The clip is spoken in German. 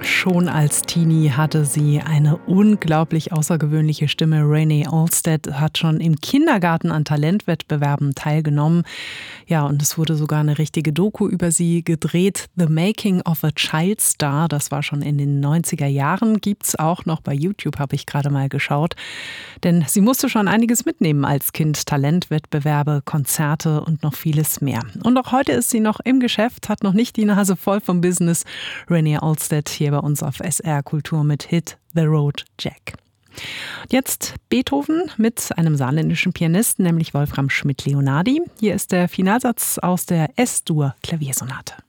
Schon als Teenie hatte sie eine unglaublich außergewöhnliche Stimme. Renee Olmsted hat schon im Kindergarten an Talentwettbewerben teilgenommen. Ja, und es wurde sogar eine richtige Doku über sie gedreht. The Making of a Child Star, das war schon in den 90er Jahren. Gibt's auch noch bei YouTube, habe ich gerade mal geschaut. Denn sie musste schon einiges mitnehmen als Kind. Talentwettbewerbe, Konzerte und noch vieles mehr. Und auch heute ist sie noch im Geschäft, hat noch nicht die Nase voll vom Business. Renee Olmsted hier bei uns auf SR Kultur mit Hit The Road Jack. Jetzt Beethoven mit einem saarländischen Pianisten, nämlich Wolfram Schmidt-Leonhardi. Hier ist der Finalsatz aus der S-Dur Klaviersonate.